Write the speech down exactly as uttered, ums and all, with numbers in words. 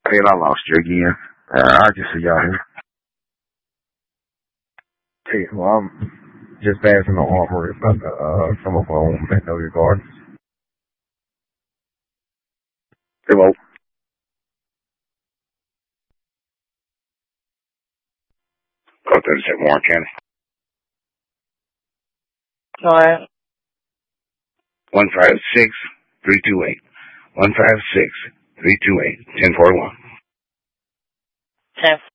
Hey, I lost you again. Uh, I just see y'all here. Hey, well, I'm just passing the armory from the uh, summer phone at Know Your Gardens. Hello. Oh, thirty-seven Warren County. All right. One five six three two eight. One five six three two eight. Ten forty one. Ten